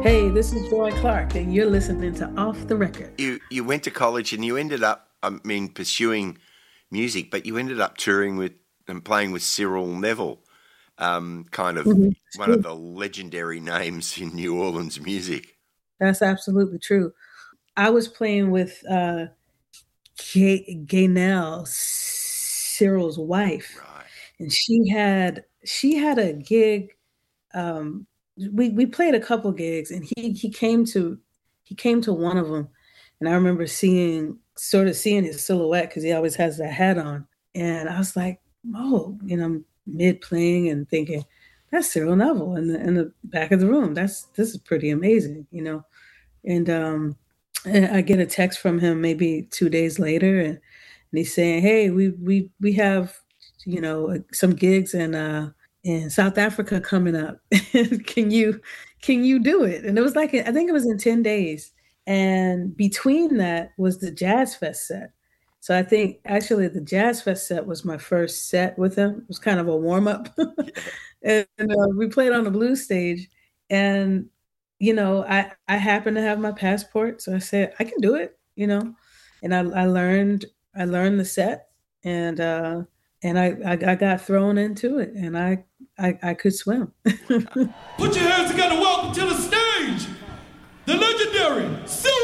Hey, this is Joy Clark, and you're listening to Off the Record. You went to college and you ended up, pursuing music, but you ended up touring with and playing with Cyril Neville, kind of one of the legendary names in New Orleans music. That's absolutely true. I was playing with Gaynell, Cyril's wife, Right. and she had a gig. We played a couple gigs, and he came to one of them, and I remember seeing his silhouette because he always has that hat on, and I was like, oh, mid playing and thinking that's Cyril Neville in the back of the room. This is pretty amazing, and I get a text from him maybe 2 days later, and he's saying, hey, we have some gigs in South Africa coming up. Can you do it? And it was like, I think it was in 10 days. And between that was the Jazz Fest set. So I think actually the Jazz Fest set was my first set with him. It was kind of a warm up. and we played on the blues stage. And, I happened to have my passport. So I said, I can do it, and I learned the set, and I got thrown into it, and I could swim. Put your hands together. Welcome to the stage, the legendary Cyril